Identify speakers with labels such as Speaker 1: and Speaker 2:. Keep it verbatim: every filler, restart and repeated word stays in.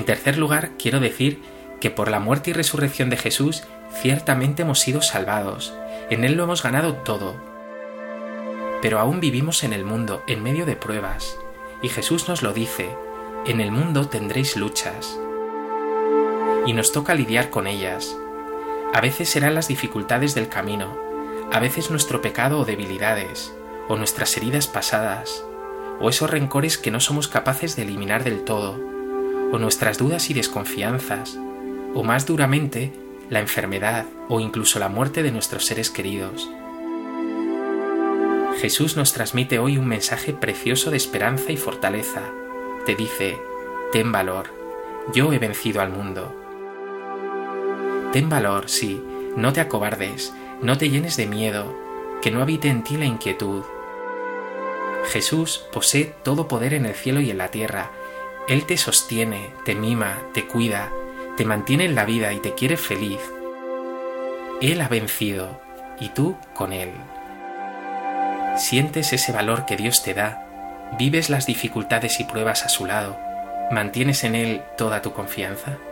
Speaker 1: En tercer lugar, quiero decir que por la muerte y resurrección de Jesús, ciertamente hemos sido salvados. En Él lo hemos ganado todo. Pero aún vivimos en el mundo, en medio de pruebas. Y Jesús nos lo dice: en el mundo tendréis luchas. Y nos toca lidiar con ellas. A veces serán las dificultades del camino, a veces nuestro pecado o debilidades, o nuestras heridas pasadas, o esos rencores que no somos capaces de eliminar del todo, o nuestras dudas y desconfianzas, o más duramente, la enfermedad o incluso la muerte de nuestros seres queridos. Jesús nos transmite hoy un mensaje precioso de esperanza y fortaleza. Te dice: ten valor, yo he vencido al mundo. Ten valor, sí, no te acobardes, no te llenes de miedo, que no habite en ti la inquietud. Jesús posee todo poder en el cielo y en la tierra. Él te sostiene, te mima, te cuida, te mantiene en la vida y te quiere feliz. Él ha vencido, y tú con Él. ¿Sientes ese valor que Dios te da? ¿Vives las dificultades y pruebas a su lado? ¿Mantienes en Él toda tu confianza?